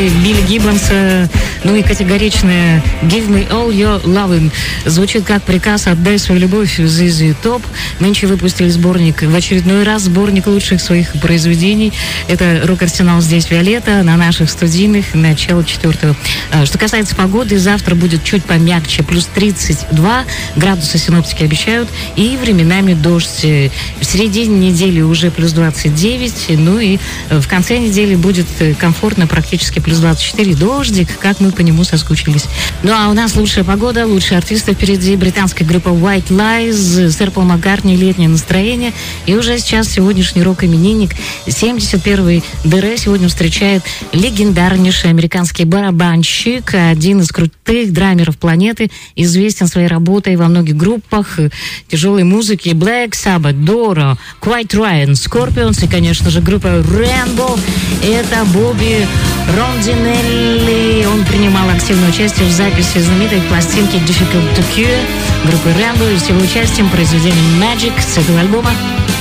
Билли Гиббонса, ну и категоричная «Give me all your lovin'» звучит как приказ «Отдай свою любовь» ZZ Top. Нынче выпустили сборник, в очередной раз сборник лучших своих произведений. Это «Рок-арсенал», здесь Виолетта, на наших студийных, начало 4-го. Что касается погоды, завтра будет чуть помягче, плюс 32 градуса синоптики обещают, и временами дождь. В середине недели уже плюс 29, ну и в конце недели будет комфортно, практически плюс 24, дождик, как мы по нему соскучились. Ну а у нас лучшая погода, лучшие артисты впереди. Британская группа White Lies, сэр Пол Маккартни, «Летнее настроение». И уже сейчас сегодняшний рок-именинник, 71-й ДР, сегодня встречает легендарнейший американский барабанщик, один из крутых драмеров планеты, известен своей работой во многих группах тяжелой музыки: Black Sabbath, Doro, Quiet Riot, Scorpions и, конечно же, группа Rainbow. Это Бобби Рондинелли. Он принимал активное участие в записи знаменитой пластинки Difficult to Cure группы Rainbow, и с его участием произведение Magic с этого альбома